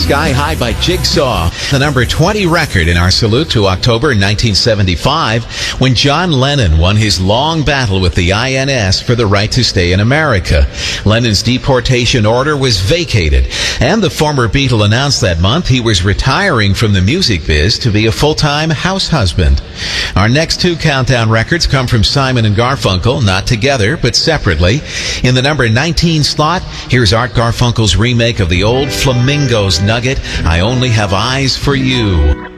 Sky High by Jigsaw. The number 20 record in our salute to October 1975 when John Lennon won his long battle with the INS for the right to stay in America. Lennon's deportation order was vacated, and the former Beatle announced that month he was retiring from the music biz to be a full-time house husband. Our next two countdown records come from Simon and Garfunkel, not together but separately. In the number 19 slot, here's Art Garfunkel's remake of the old Flamingos nugget, I Only Have Eyes for You.